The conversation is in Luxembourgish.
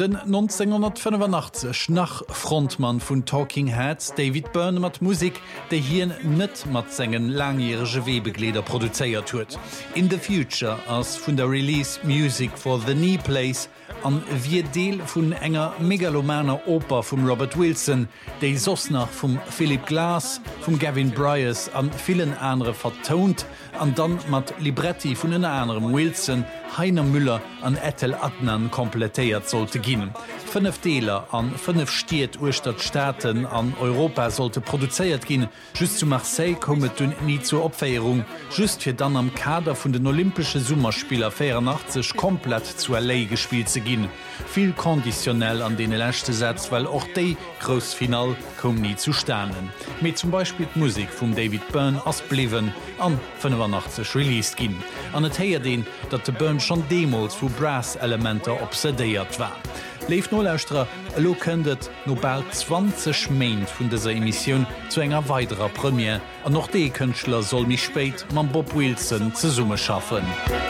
Den 1985 nach Frontmann vun Talking Heads David Byrne mat Musik, déi hien net mat sengen langjährige Webeglieder produzéiert huet. In the Future ass vun der Release Music for the Knee Place an wie Deel vun enger megalomaner Oper vum Robert Wilson, déi sos nach vum Philip Glass, vum Gavin Bryce an vielen andere vertont, an dann mat Libretti vun en anderem Wilson, Heiner Müller an Ethel Adnan komplettéiert sollte ginn. 5 Deler an 5 Stiet Urstadtstaaten an Europa sollte produzéiert ginn. Just zu Marseille kommet dun nie zur Opféierung, just fir dann am Kader vun den Olympsche Summerspieler 84 komplett zu LA gespielt ze ginn. Viel konditionell an den lächte Sätz, weil auch déi Großfinal kom nie zu sternen. Mit zum Beispiel Musik vum David Byrne ass bliwen an 85 released ginn. An et heier den, dat de Byrne schon Demos vu Brass-Elementer obsedéiert war. Leif Nolästra lo kënnet no bald 20 Main vun deser Emission zu enger weiterer Premier an noch dee Kënchtler soll mich spéit man Bob Wilson ze Summe schaffen.